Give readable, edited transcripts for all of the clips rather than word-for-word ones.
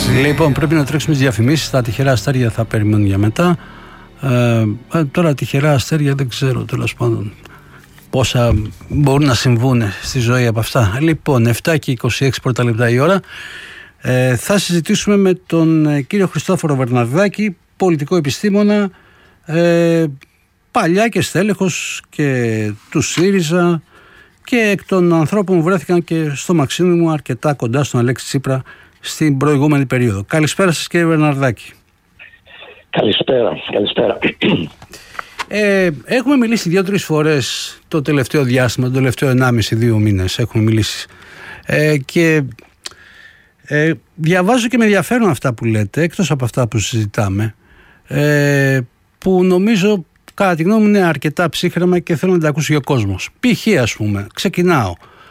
Λοιπόν, πρέπει να τρέξουμε τις διαφημίσεις. Τα τυχερά αστέρια θα περιμένουν για μετά. Τώρα τυχερά αστέρια δεν ξέρω τέλος πάντων πόσα μπορούν να συμβούν στη ζωή από αυτά. Λοιπόν, 7 και 26 πρώτα λεπτά η ώρα. Θα συζητήσουμε με τον κύριο Χριστόφορο Βερναρδάκη, πολιτικό επιστήμονα, παλιά και στέλεχος και του ΣΥΡΙΖΑ και εκ των ανθρώπων που βρέθηκαν και στο Μαξίμου αρκετά κοντά στον Αλέξη Τσίπρα στην προηγούμενη περίοδο. Καλησπέρα σας, κύριε Βερναρδάκη. Καλησπέρα. Έχουμε μιλήσει 2-3 φορές το τελευταίο διάστημα, το τελευταίο 1,5-2 μήνες έχουμε μιλήσει. Και διαβάζω και με ενδιαφέρον αυτά που λέτε, εκτός από αυτά που συζητάμε, που νομίζω κατά τη γνώμη μου είναι αρκετά ψύχρεμα και θέλω να τα ακούσει και ο κόσμος. Π.χ. ας πούμε, ξεκινάω.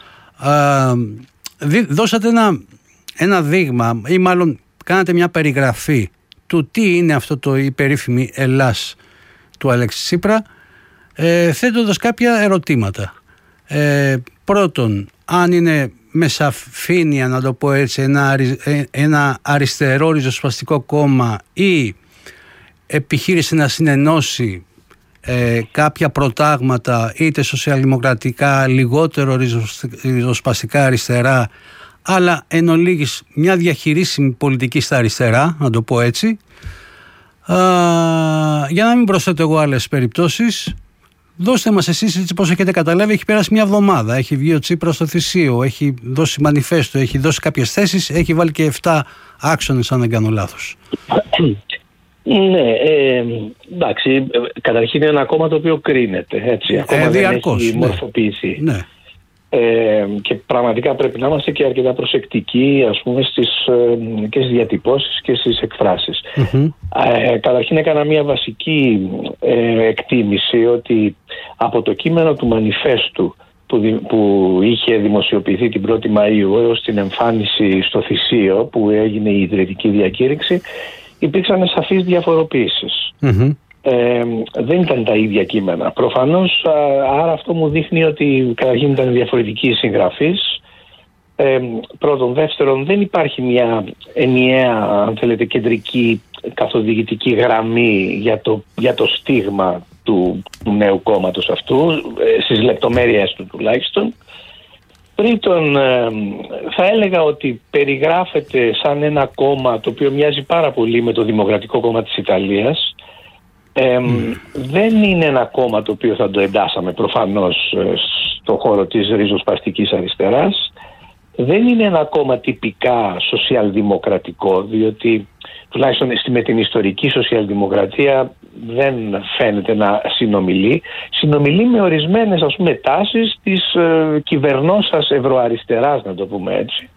Δώσατε ένα δείγμα ή μάλλον κάνατε μια περιγραφή του τι είναι αυτό το υπερήφημη Ελλάς του Αλέξη Τσίπρα, θέτοντας κάποια ερωτήματα. Πρώτον, αν είναι με σαφήνεια, να το πω έτσι, ένα αριστερό ριζοσπαστικό κόμμα ή επιχείρησε να συνενώσει κάποια προτάγματα είτε σοσιαλδημοκρατικά, λιγότερο ριζοσπαστικά αριστερά, αλλά εν ολίγης μια διαχειρίσιμη πολιτική στα αριστερά, να το πω έτσι. Για να μην προσθέτω εγώ άλλες περιπτώσεις, δώστε μας εσείς έτσι πώς έχετε καταλάβει. Έχει περάσει μια εβδομάδα, έχει βγει ο Τσίπρας στο Θησίο, έχει δώσει μανιφέστο, έχει δώσει κάποιες θέσεις, έχει βάλει και 7 άξονες αν δεν κάνω λάθος. Ναι, εντάξει, καταρχήν είναι ένα κόμμα το οποίο κρίνεται, έτσι, ακόμα διαρκώς, δεν έχει μορφοποιηθεί. Ναι. Και πραγματικά πρέπει να είμαστε και αρκετά προσεκτικοί, ας πούμε, και στις διατυπώσεις και στις εκφράσεις. Καταρχήν έκανα μια βασική εκτίμηση ότι από το κείμενο του μανιφέστου που είχε δημοσιοποιηθεί την 1η Μαΐου έως την εμφάνιση στο Θησίο που έγινε η ιδρυτική διακήρυξη, υπήρξαν σαφείς διαφοροποίησεις. Δεν ήταν τα ίδια κείμενα. Προφανώς, άρα αυτό μου δείχνει ότι καταρχήν ήταν διαφορετικοί συγγραφείς. Πρώτον. Δεύτερον, δεν υπάρχει μια ενιαία, αν θέλετε, κεντρική καθοδηγητική γραμμή για το στίγμα του νέου κόμματος αυτού, στις λεπτομέρειες του τουλάχιστον. Τρίτον, θα έλεγα ότι περιγράφεται σαν ένα κόμμα το οποίο μοιάζει πάρα πολύ με το Δημοκρατικό Κόμμα της Ιταλίας. Δεν είναι ένα κόμμα το οποίο θα το εντάσσαμε προφανώς στο χώρο της ριζοσπαστικής αριστεράς. Δεν είναι ένα κόμμα τυπικά σοσιαλδημοκρατικό, διότι τουλάχιστον με την ιστορική σοσιαλδημοκρατία δεν φαίνεται να συνομιλεί. Συνομιλεί με ορισμένες, ας πούμε, τάσεις της κυβερνώσας ευρωαριστεράς, να το πούμε έτσι,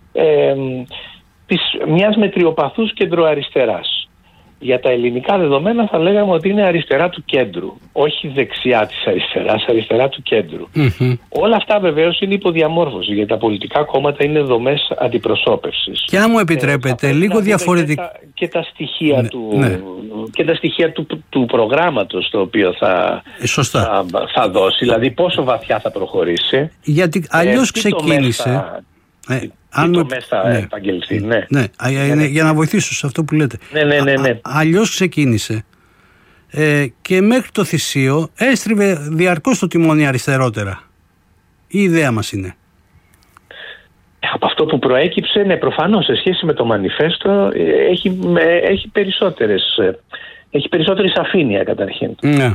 μιας μετριοπαθούς κεντροαριστεράς. Για τα ελληνικά δεδομένα θα λέγαμε ότι είναι αριστερά του κέντρου, όχι δεξιά της αριστεράς, αριστερά του κέντρου. Όλα αυτά βεβαίως είναι υποδιαμόρφωση, γιατί τα πολιτικά κόμματα είναι δομές αντιπροσώπευσης. Και αν μου επιτρέπετε, λίγο διαφορετικά. Και τα στοιχεία, και τα στοιχεία του προγράμματος το οποίο θα δώσει, δηλαδή πόσο βαθιά θα προχωρήσει. Γιατί αλλιώς ξεκίνησε. Θα επαγγελθεί, για να βοηθήσω σε αυτό που λέτε. Ναι. Αλλιώς ξεκίνησε και μέχρι το Θησίο έστριβε διαρκώς το τιμόνι αριστερότερα. Η ιδέα μας είναι. Από αυτό που προέκυψε, ναι, προφανώς σε σχέση με το μανιφέστο έχει περισσότερη σαφήνεια καταρχήν.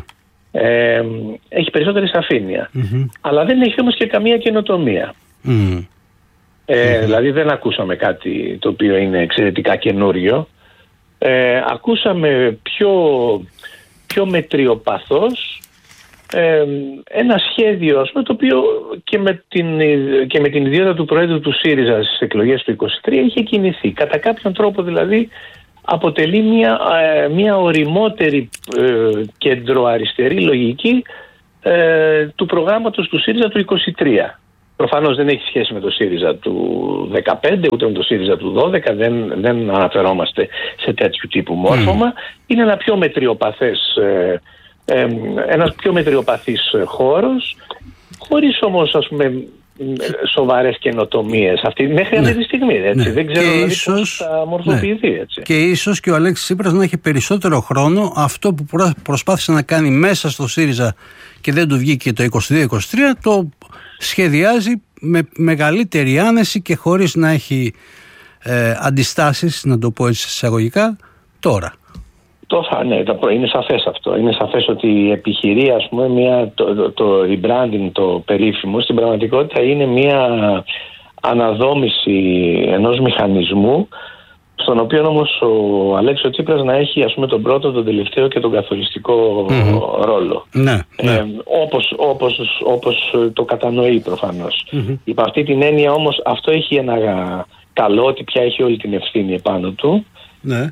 Έχει περισσότερη σαφήνεια. Αλλά δεν έχει όμως και καμία καινοτομία. Δηλαδή δεν ακούσαμε κάτι το οποίο είναι εξαιρετικά καινούριο. Ακούσαμε πιο μετριοπαθώς ένα σχέδιο, ας πούμε, το οποίο και με την ιδιότητα του Προέδρου του ΣΥΡΙΖΑ στις εκλογές του 2023 είχε κινηθεί. Κατά κάποιον τρόπο δηλαδή αποτελεί μια οριμότερη κεντροαριστερή λογική του προγράμματος του ΣΥΡΙΖΑ του 2023. Προφανώς δεν έχει σχέση με το ΣΥΡΙΖΑ του 2015 ούτε με το ΣΥΡΙΖΑ του 2012, δεν αναφερόμαστε σε τέτοιου τύπου μόρφωμα. Είναι ένα πιο μετριοπαθές, ένας πιο μετριοπαθής χώρος, χωρίς όμως, ας πούμε, σοβαρές καινοτομίες μέχρι αυτή τη στιγμή, έτσι. Δεν ξέρω δηλαδή πώς θα μορφοποιηθεί, έτσι. Και ίσως και ο Αλέξης Τσίπρας να έχει περισσότερο χρόνο αυτό που προσπάθησε να κάνει μέσα στο ΣΥΡΙΖΑ και δεν του βγήκε το 22-23, το σχεδιάζει με μεγαλύτερη άνεση και χωρίς να έχει αντιστάσεις, να το πω έτσι εισαγωγικά, τώρα. Ναι, είναι σαφές αυτό. Είναι σαφές ότι επιχειρεί, ας πούμε, το rebranding, το περίφημο, στην πραγματικότητα είναι μια αναδόμηση ενός μηχανισμού, στον οποίο όμως ο Αλέξης Τσίπρας να έχει, ας πούμε, τον πρώτο, τον τελευταίο και τον καθοριστικό ρόλο. Ναι. Όπως το κατανοεί προφανώς. Υπ' αυτή την έννοια όμως αυτό έχει ένα καλό, ότι πια έχει όλη την ευθύνη επάνω του. Ναι.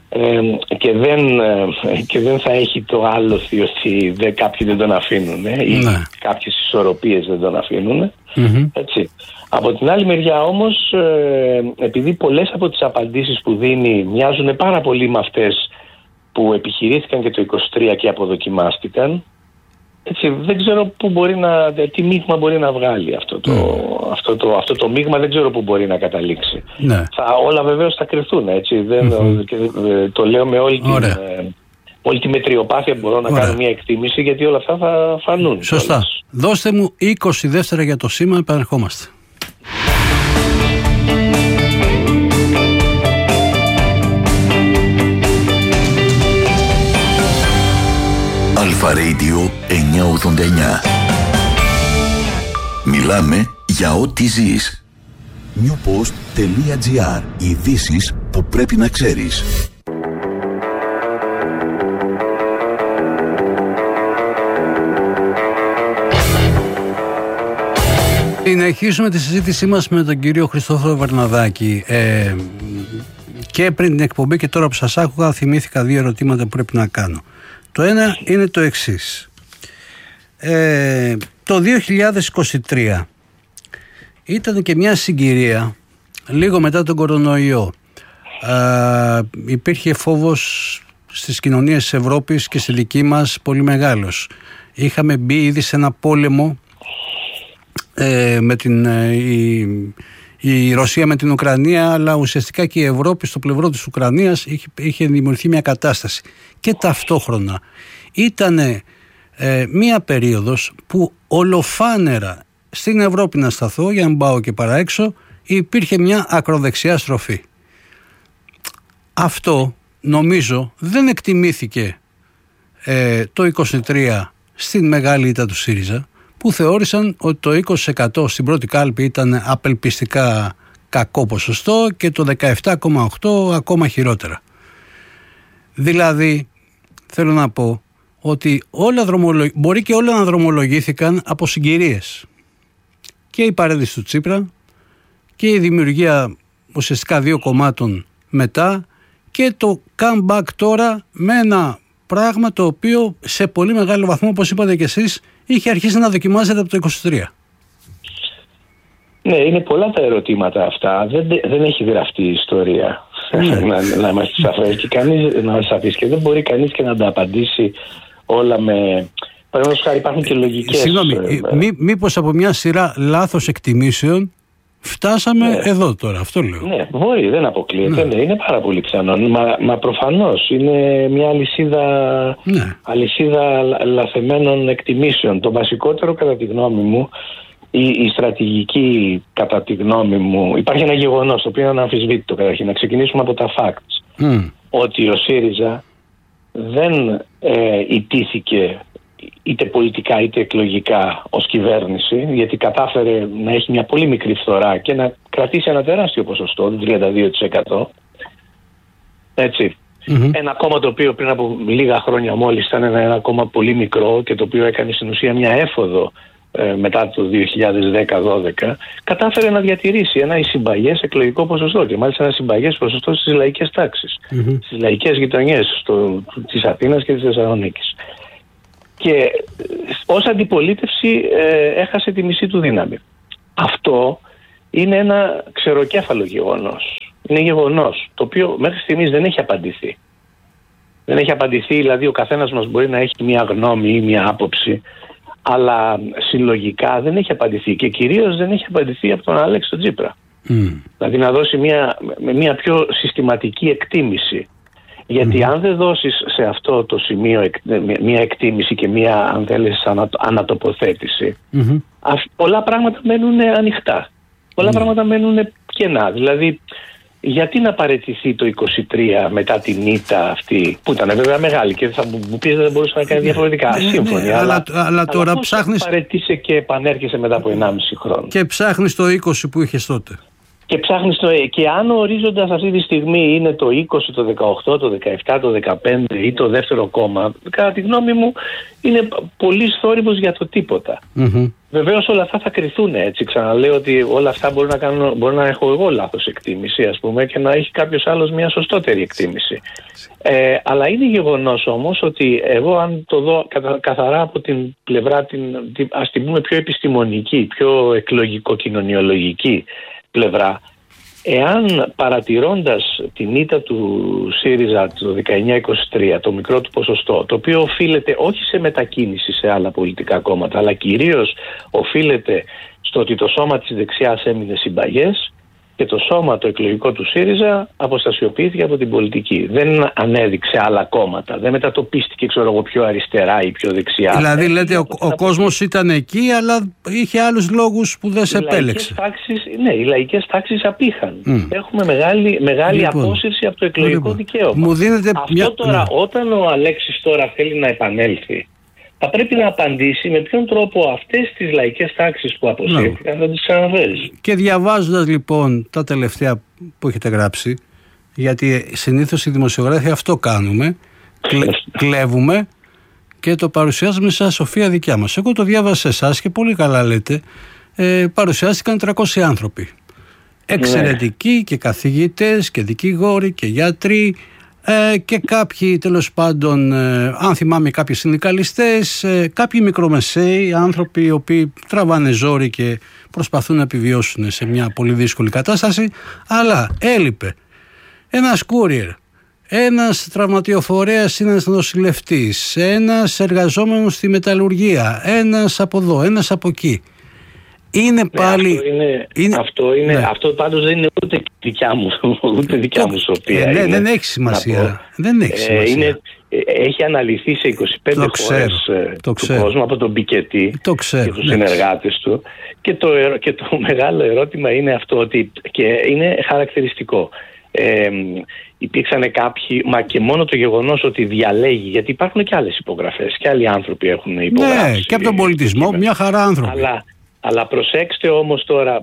Και δεν θα έχει το άλοθη ότι κάποιοι δεν τον αφήνουν ή κάποιες ισορροπίες δεν τον αφήνουν, έτσι. Από την άλλη μεριά όμως, επειδή πολλές από τις απαντήσεις που δίνει μοιάζουν πάρα πολύ με αυτές που επιχειρήθηκαν και το 23 και αποδοκιμάστηκαν, έτσι, δεν ξέρω τι μείγμα μπορεί να βγάλει αυτό το μείγμα, δεν ξέρω πού μπορεί να καταλήξει. Ναι. Όλα βεβαίως θα κρυφθούν, έτσι. Το λέω με όλη τη μετριοπάθεια που μπορώ να κάνω μια εκτίμηση, γιατί όλα αυτά θα φανούν. Σωστά. Όλες. Δώστε μου 20 δεύτερα για το σήμα, επανερχόμαστε. Αλφα Radio 989. Μιλάμε για ό,τι ζεις. newpost.gr. Ειδήσεις που πρέπει να ξέρεις. Συνεχίσουμε τη συζήτησή μας με τον κύριο Χριστόφορο Βερναδάκη. Και πριν την εκπομπή και τώρα που σας άκουγα, θυμήθηκα 2 ερωτήματα που πρέπει να κάνω. Το ένα είναι το εξής. Το 2023 ήταν και μια συγκυρία λίγο μετά τον κορονοϊό. Υπήρχε φόβος στις κοινωνίες της Ευρώπης και στη δική μας πολύ μεγάλος. Είχαμε μπει ήδη σε ένα πόλεμο με η Ρωσία με την Ουκρανία, αλλά ουσιαστικά και η Ευρώπη στο πλευρό της Ουκρανίας είχε δημιουργηθεί μια κατάσταση. Και ταυτόχρονα ήταν μια περίοδος που ολοφάνερα στην Ευρώπη, να σταθώ για να πάω και παραέξω, υπήρχε μια ακροδεξιά στροφή. Αυτό νομίζω δεν εκτιμήθηκε το 23 στην μεγάλη ήττα του ΣΥΡΙΖΑ, που θεώρησαν ότι το 20% στην πρώτη κάλπη ήταν απελπιστικά κακό ποσοστό και το 17,8% ακόμα χειρότερα. Δηλαδή, θέλω να πω ότι μπορεί και όλα να δρομολογήθηκαν από συγκυρίες. Και η παρένθεση του Τσίπρα και η δημιουργία ουσιαστικά 2 κομμάτων μετά και το comeback τώρα με ένα πράγμα το οποίο σε πολύ μεγάλο βαθμό, όπως είπατε και εσείς, είχε αρχίσει να δοκιμάζεται από το 23. Ναι, είναι πολλά τα ερωτήματα αυτά. Δεν έχει γραφτεί η ιστορία. να είμαστε σαφείς και κανείς να σαφείς και δεν μπορεί κανείς και να τα απαντήσει όλα με... Παραδείγματος χάρη, υπάρχουν και λογικές... Συγγνώμη, μήπως από μια σειρά λάθος εκτιμήσεων φτάσαμε εδώ τώρα, αυτό λέω. Ναι, μπορεί, δεν αποκλείεται. Ναι, είναι πάρα πολύ πιθανόν. Μα προφανώς είναι μια αλυσίδα λαθεμένων εκτιμήσεων. Το βασικότερο, κατά τη γνώμη μου, η στρατηγική, κατά τη γνώμη μου, υπάρχει ένα γεγονός το οποίο είναι αναμφισβήτητο καταρχήν. Να ξεκινήσουμε από τα facts. Ότι ο ΣΥΡΙΖΑ δεν ητήθηκε είτε πολιτικά είτε εκλογικά ως κυβέρνηση, γιατί κατάφερε να έχει μια πολύ μικρή φθορά και να κρατήσει ένα τεράστιο ποσοστό, 32%. Έτσι. Ένα κόμμα το οποίο πριν από λίγα χρόνια μόλις ήταν ένα κόμμα πολύ μικρό και το οποίο έκανε στην ουσία μια έφοδο μετά το 2010-2012, κατάφερε να διατηρήσει ένα συμπαγές εκλογικό ποσοστό και μάλιστα ένα συμπαγές ποσοστό στις λαϊκές τάξεις, στις λαϊκές γειτονιές της Αθήνας και της Θεσσαλονίκης. Και ως αντιπολίτευση έχασε τη μισή του δύναμη. Αυτό είναι ένα ξεροκέφαλο γεγονός. Είναι γεγονός το οποίο μέχρι στιγμής δεν έχει απαντηθεί. Δεν έχει απαντηθεί, δηλαδή ο καθένας μας μπορεί να έχει μια γνώμη ή μια άποψη, αλλά συλλογικά δεν έχει απαντηθεί και κυρίως δεν έχει απαντηθεί από τον Αλέξη τον Τσίπρα. Δηλαδή να δώσει μια πιο συστηματική εκτίμηση. Γιατί αν δεν δώσεις σε αυτό το σημείο μια εκτίμηση και μια, αν θέλεις, ανατοποθέτηση, πολλά πράγματα μένουν ανοιχτά. Πολλά πράγματα μένουν κενά. Δηλαδή, γιατί να παραιτηθεί το 23 μετά την ήττα αυτή, που ήταν βέβαια μεγάλη και θα μου πεις δεν μπορούσε να κάνει διαφορετικά. Σύμφωνοι. Αλλά τώρα ψάχνεις. Παραιτήσει και επανέρχεσαι μετά από 1,5 χρόνο. Και ψάχνεις το 20 που είχες τότε. Και ψάχνεις και αν ο ορίζοντας αυτή τη στιγμή είναι το 20, το 18, το 17, το 15 ή το δεύτερο κόμμα, κατά τη γνώμη μου είναι πολύ θόρυβος για το τίποτα. Βεβαίως όλα αυτά θα κριθούν έτσι. Ξαναλέω ότι όλα αυτά μπορεί να έχω εγώ λάθος εκτίμηση, ας πούμε, και να έχει κάποιος άλλος μια σωστότερη εκτίμηση. Αλλά είναι γεγονός όμως ότι εγώ, αν το δω καθαρά από την πλευρά, ας την πούμε πιο επιστημονική, πιο εκλογικο-κοινωνιολογική πλευρά, εάν παρατηρώντας την ήττα του ΣΥΡΙΖΑ το 19-23, το μικρό του ποσοστό, το οποίο οφείλεται όχι σε μετακίνηση σε άλλα πολιτικά κόμματα, αλλά κυρίως οφείλεται στο ότι το σώμα της δεξιάς έμεινε συμπαγές και το σώμα το εκλογικό του ΣΥΡΙΖΑ αποστασιοποιήθηκε από την πολιτική. Δεν ανέδειξε άλλα κόμματα, δεν μετατοπίστηκε πιο αριστερά ή πιο δεξιά. Δηλαδή λέτε ο κόσμος ήταν εκεί, αλλά είχε άλλους λόγους που δεν σε επέλεξε. Οι λαϊκές τάξεις απήχαν. Έχουμε μεγάλη απόσυρση από το εκλογικό δικαίωμα. Μου δίνετε όταν ο Αλέξης τώρα θέλει να επανέλθει, θα πρέπει να απαντήσει με ποιον τρόπο αυτές τις λαϊκές τάξεις που αποσύρθηκαν θα τις ξαναφέρει. Και διαβάζοντας λοιπόν τα τελευταία που έχετε γράψει, γιατί συνήθως οι δημοσιογράφοι αυτό κάνουμε, κλέβουμε και το παρουσιάζουμε σαν σοφία δικιά μας. Εγώ το διάβασα εσάς και πολύ καλά λέτε, παρουσιάστηκαν 300 άνθρωποι. Εξαιρετικοί και καθηγητές και δικηγόροι και γιατροί, και κάποιοι τέλος πάντων, αν θυμάμαι, κάποιοι συνδικαλιστές, κάποιοι μικρομεσαίοι άνθρωποι οι οποίοι τραβάνε ζόρι και προσπαθούν να επιβιώσουν σε μια πολύ δύσκολη κατάσταση, αλλά έλειπε ένας κούριερ, ένας τραυματιοφορέας, ένας νοσηλευτής, ένας εργαζόμενος στη μεταλλουργία, ένας από εδώ, ένας από εκεί. Είναι πάλι. Αυτό πάντως δεν είναι ούτε δικιά μου σοφία. Δεν έχει σημασία. Έχει αναλυθεί σε 25 χώρες του κόσμου από τον Πικετί και τους συνεργάτες του. Και το μεγάλο ερώτημα είναι αυτό, ότι και είναι χαρακτηριστικό. Υπήρξαν κάποιοι, μα και μόνο το γεγονός ότι διαλέγει, γιατί υπάρχουν και άλλες υπογραφές και άλλοι άνθρωποι έχουν υπογράψει. Ναι, και από τον πολιτισμό μια χαρά άνθρωποι. Αλλά προσέξτε όμως τώρα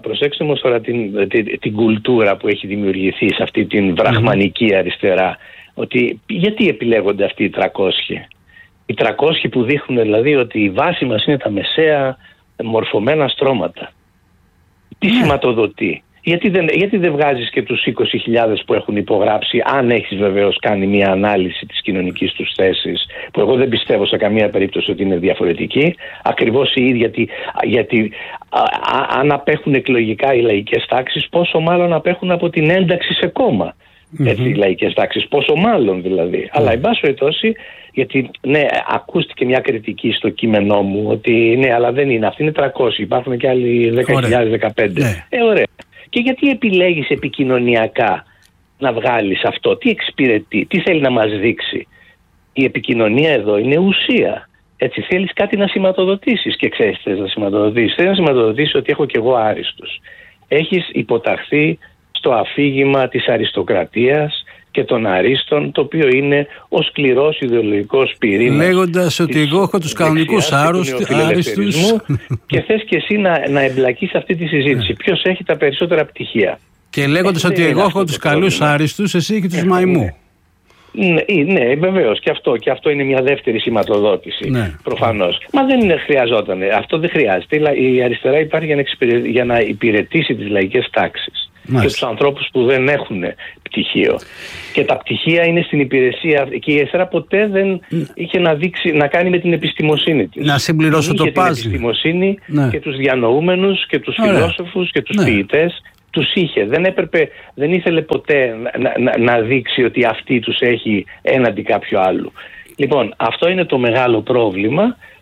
την κουλτούρα που έχει δημιουργηθεί σε αυτή την βραχμανική αριστερά. Ότι γιατί επιλέγονται αυτοί οι 300? Οι 300 που δείχνουν δηλαδή ότι η βάση μας είναι τα μεσαία μορφωμένα στρώματα. Τι σηματοδοτεί? Γιατί δεν βγάζεις και τους 20.000 που έχουν υπογράψει, αν έχεις βεβαίως κάνει μια ανάλυση της κοινωνικής τους θέσης, που εγώ δεν πιστεύω σε καμία περίπτωση ότι είναι διαφορετική, ακριβώς οι ίδιοι, γιατί αν απέχουν εκλογικά οι λαϊκές τάξεις, πόσο μάλλον απέχουν από την ένταξη σε κόμμα. Έτσι, οι λαϊκές τάξεις, πόσο μάλλον δηλαδή. Αλλά εν πάση περιπτώσει, γιατί ακούστηκε μια κριτική στο κείμενό μου ότι αλλά δεν είναι, αυτοί είναι 300, υπάρχουν και άλλοι 10.015. Ωραία. Και γιατί επιλέγεις επικοινωνιακά να βγάλεις αυτό? Τι εξυπηρετεί, τι θέλει να μας δείξει? Η επικοινωνία εδώ είναι ουσία. Έτσι, θέλεις κάτι να σηματοδοτήσεις και ξέρεις θες να σηματοδοτήσεις. Θέλεις να σηματοδοτήσεις ότι έχω κι εγώ άριστος. Έχεις υποταχθεί στο αφήγημα της αριστοκρατίας και των αρίστων, το οποίο είναι ο σκληρός ιδεολογικός πυρήνας. Λέγοντας ότι εγώ έχω τους κανονικούς άριστους. Και θες και εσύ να εμπλακείς σε αυτή τη συζήτηση. Ποιος έχει τα περισσότερα πτυχία. Και λέγοντας ότι εγώ έχω τους καλούς άριστους, εσύ και τους μαϊμού. Ναι, βεβαίως. Και αυτό είναι μια δεύτερη σηματοδότηση. Προφανώς. Μα δεν χρειαζόταν. Αυτό δεν χρειάζεται. Η αριστερά υπάρχει για να υπηρετήσει τις λαϊκές τάξεις. Και τους ανθρώπους που δεν έχουν πτυχίο. Και τα πτυχία είναι στην υπηρεσία. Και η αριστερά ποτέ δεν είχε να κάνει με την επιστημοσύνη της. Να συμπληρώσω το πάζλ. Την επιστημοσύνη και τους διανοούμενους και τους φιλόσοφους και τους ποιητές. Τους είχε. Δεν ήθελε ποτέ να δείξει ότι αυτή τους έχει έναντι κάποιου άλλου. Λοιπόν, αυτό είναι το μεγάλο πρόβλημα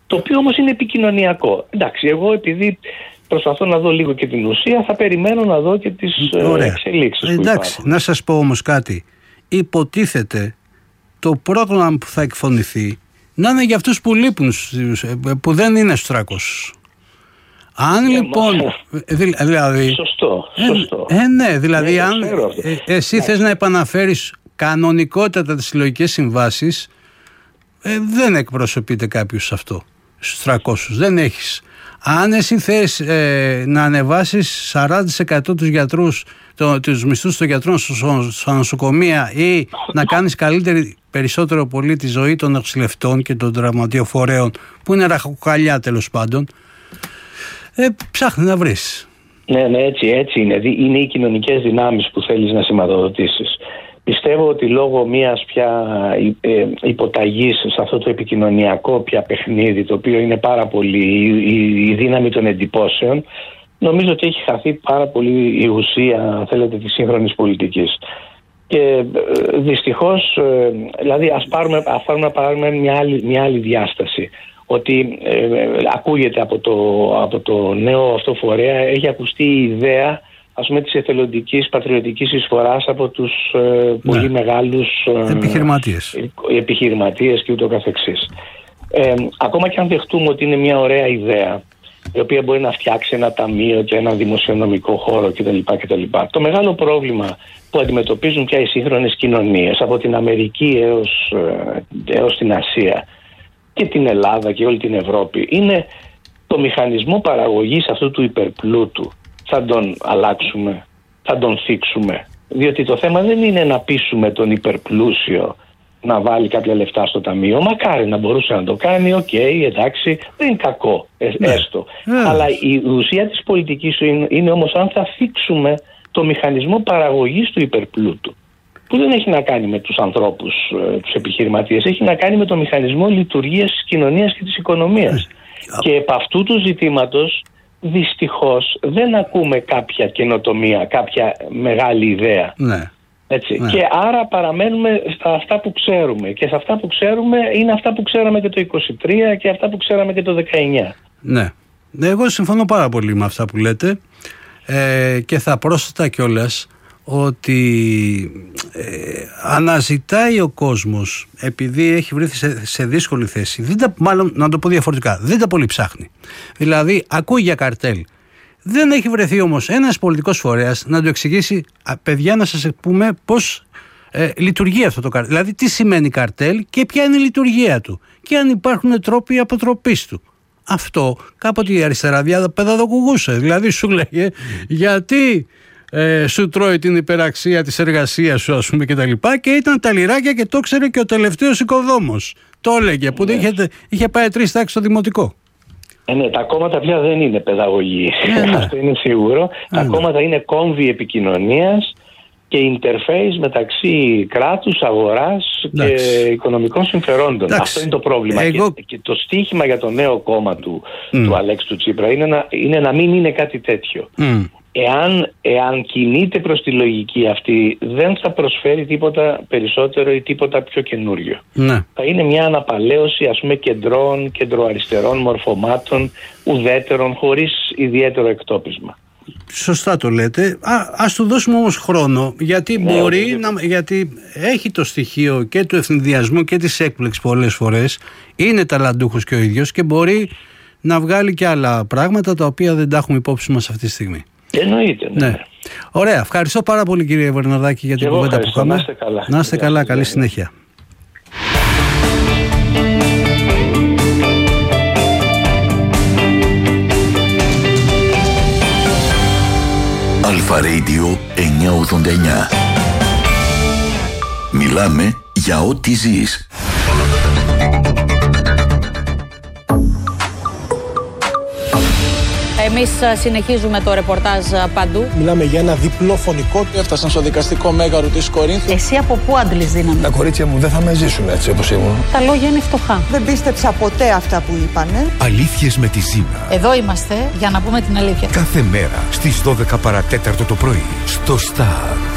Το οποίο όμως είναι επικοινωνιακό. Εντάξει, εγώ επειδή προσπαθώ να δω λίγο και την ουσία, θα περιμένω να δω και τις εξελίξεις. Εντάξει, να σας πω όμως κάτι. Υποτίθεται το πρόγραμμα που θα εκφωνηθεί να είναι για αυτούς που λείπουν, που δεν είναι στους 300. Αν λοιπόν. Δηλαδή. Σωστό. Ναι, δηλαδή, αν εσύ θες να επαναφέρεις κανονικότατα τις συλλογικές συμβάσεις, δεν εκπροσωπείται κάποιος σε αυτό, στους 300. Δεν έχεις. Αν εσύ θες να ανεβάσεις 40% τους γιατρούς, τους μισθούς των γιατρών στα νοσοκομεία ή να κάνεις καλύτερη, περισσότερο πολύ τη ζωή των νοσηλευτών και των τραυματιοφορέων, που είναι ραχοκοκαλιά τέλος πάντων, ψάχνει να βρεις. Ναι, έτσι είναι. Είναι οι κοινωνικές δυνάμεις που θέλεις να σηματοδοτήσεις. Πιστεύω ότι λόγω μιας πια υποταγής σε αυτό το επικοινωνιακό πια παιχνίδι, το οποίο είναι πάρα πολύ η δύναμη των εντυπώσεων, νομίζω ότι έχει χαθεί πάρα πολύ η ουσία, αν θέλετε, της σύγχρονης πολιτικής. Και δυστυχώς, δηλαδή ας πάρουμε μια άλλη διάσταση. Ότι ακούγεται από το νέο αυτό φορέα, έχει ακουστεί η ιδέα, ας πούμε, της εθελοντικής πατριωτικής εισφοράς από τους πολύ μεγάλους επιχειρηματίες και ούτω καθεξής. Ακόμα και αν δεχτούμε ότι είναι μια ωραία ιδέα, η οποία μπορεί να φτιάξει ένα ταμείο και ένα δημοσιονομικό χώρο κτλ. Το μεγάλο πρόβλημα που αντιμετωπίζουν πια οι σύγχρονες κοινωνίες, από την Αμερική έως την Ασία και την Ελλάδα και όλη την Ευρώπη, είναι το μηχανισμό παραγωγής αυτού του υπερπλούτου. Θα τον αλλάξουμε, θα τον θίξουμε. Διότι το θέμα δεν είναι να πείσουμε τον υπερπλούσιο να βάλει κάποια λεφτά στο ταμείο. Μακάρι να μπορούσε να το κάνει, εντάξει, δεν είναι κακό, έστω. Αλλά η ουσία της πολιτικής είναι όμως αν θα θίξουμε το μηχανισμό παραγωγής του υπερπλούτου, που δεν έχει να κάνει με τους ανθρώπους, τους επιχειρηματίες, έχει να κάνει με το μηχανισμό λειτουργίας της κοινωνίας και της οικονομίας. Και επ' αυτού του ζητήματος δυστυχώς δεν ακούμε κάποια καινοτομία, κάποια μεγάλη ιδέα. Έτσι. Και άρα παραμένουμε στα αυτά που ξέρουμε. Και σε αυτά που ξέρουμε είναι αυτά που ξέραμε και το 23 και αυτά που ξέραμε και το 19. Ναι. Εγώ συμφωνώ πάρα πολύ με αυτά που λέτε, και θα πρόσθετα κιόλας ότι αναζητάει ο κόσμος, επειδή έχει βρεθεί σε δύσκολη θέση, μάλλον να το πω διαφορετικά, δεν τα πολύ ψάχνει. Δηλαδή ακούει για καρτέλ. Δεν έχει βρεθεί όμως ένας πολιτικός φορέας να του εξηγήσει, παιδιά, να σας πούμε πώς λειτουργεί αυτό το καρτέλ. Δηλαδή τι σημαίνει καρτέλ και ποια είναι η λειτουργία του και αν υπάρχουν τρόποι αποτροπής του. Αυτό κάποτε η αριστερά παιδαγωγούσε. Δηλαδή σου λέγε γιατί σου τρώει την υπεραξία της εργασίας σου, ας πούμε, και τα λοιπά, και ήταν τα λιράκια και το ξέρε και ο τελευταίος οικοδόμος. Το έλεγε που είχε πάει 3 τάξεις στο δημοτικό. Ναι, τα κόμματα πια δεν είναι παιδαγωγοί. Αυτό είναι σίγουρο. Τα κόμματα είναι κόμβοι επικοινωνίας και interface μεταξύ κράτους, αγοράς και οικονομικών συμφερόντων. Αυτό είναι το πρόβλημα. Και το στίχημα για το νέο κόμμα του Αλέξη του Τσίπρα είναι να μην είναι κάτι τέτοιο. Εάν κινείται προς τη λογική αυτή, δεν θα προσφέρει τίποτα περισσότερο ή τίποτα πιο καινούριο. Θα είναι μια αναπαλαίωση, ας πούμε, κεντρών, κεντροαριστερών μορφωμάτων, ουδέτερων, χωρίς ιδιαίτερο εκτόπισμα. Σωστά το λέτε. Ας του δώσουμε όμως χρόνο, γιατί γιατί έχει το στοιχείο και του ευνηδιασμού και της έκπληξης πολλές φορές. Είναι ταλαντούχος και ο ίδιος και μπορεί να βγάλει και άλλα πράγματα τα οποία δεν τα έχουμε υπόψη μας αυτή τη στιγμή. Εννοείται. Ναι. Ωραία. Ευχαριστώ πάρα πολύ, κύριε Βερναρδάκη, για την κουβέντα που είχαμε. Να είστε καλά. Καλή συνέχεια. Αλφα Radio 989. Μιλάμε για ό,τι ζεις. Εμείς συνεχίζουμε το ρεπορτάζ παντού. Μιλάμε για ένα διπλό φωνικό. Έφτασαν στο δικαστικό μέγαρο της Κορίνθου. Εσύ από πού άντλεις δύναμη? Τα κορίτσια μου δεν θα με ζήσουν έτσι όπως ήμουν. Τα λόγια είναι φτωχά. Δεν πίστεψα ποτέ αυτά που είπανε. Αλήθειες με τη Ζήνα. Εδώ είμαστε για να πούμε την αλήθεια. Κάθε μέρα στις 12 παρατέταρτο το πρωί στο Star.